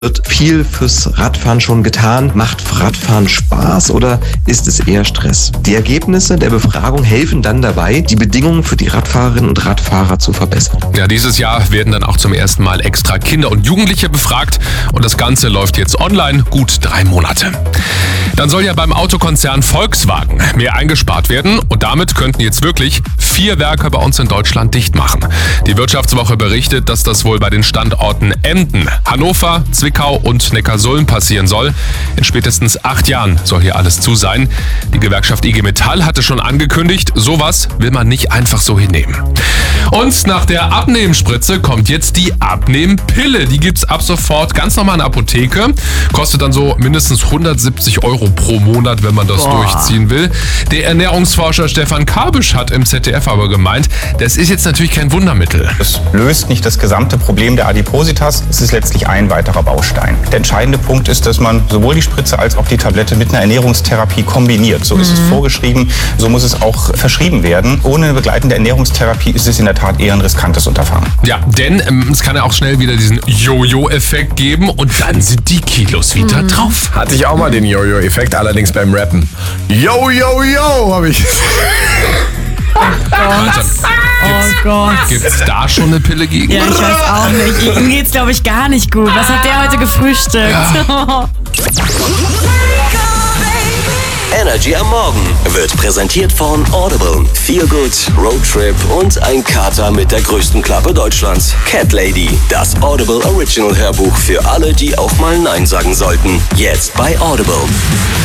Wird viel fürs Radfahren schon getan? Macht Radfahren Spaß oder ist es eher Stress? Die Ergebnisse der Befragung helfen dann dabei, die Bedingungen für die Radfahrerinnen und Radfahrer zu verbessern. Ja, dieses Jahr werden dann auch zum ersten Mal extra Kinder und Jugendliche befragt und das Ganze läuft jetzt online, gut 3 Monate. Dann soll ja beim Autokonzern Volkswagen mehr eingespart werden und damit könnten jetzt wirklich 4 Werke bei uns in Deutschland dicht machen. Die Wirtschaftswoche berichtet, dass das wohl bei den Standorten Emden, Hannover, Zwickau und Neckarsulm passieren soll. In spätestens 8 Jahren soll hier alles zu sein. Die Gewerkschaft IG Metall hatte schon angekündigt, sowas will man nicht einfach so hinnehmen. Und nach der Abnehmspritze kommt jetzt die Abnehmpille. Die gibt's ab sofort ganz normal in der Apotheke. Kostet dann so mindestens 170 € pro Monat, wenn man das durchziehen will. Der Ernährungsforscher Stefan Kabisch hat im ZDF aber gemeint, das ist jetzt natürlich kein Wundermittel. Es löst nicht das gesamte Problem der Adipositas. Es ist letztlich ein weiterer Baustein. Der entscheidende Punkt ist, dass man sowohl die Spritze als auch die Tablette mit einer Ernährungstherapie kombiniert. So ist es vorgeschrieben, so muss es auch verschrieben werden. Ohne eine begleitende Ernährungstherapie ist es in der Tat eher ein riskantes Unterfangen. Ja, denn es kann ja auch schnell wieder diesen Jojo-Effekt geben und dann sind die Kilos wieder drauf. Hatte ich auch mal den Jojo-Effekt, allerdings beim Rappen. Yo, yo, yo, habe ich. Oh Gott. Gibt's da schon eine Pille gegen? Ja, ich weiß auch nicht. Ihm geht's, glaube ich, gar nicht gut. Was hat der heute gefrühstückt? Ja. Energy am Morgen wird präsentiert von Audible. Feel Good, Roadtrip und ein Kater mit der größten Klappe Deutschlands. Cat Lady, das Audible Original Hörbuch für alle, die auch mal Nein sagen sollten. Jetzt bei Audible.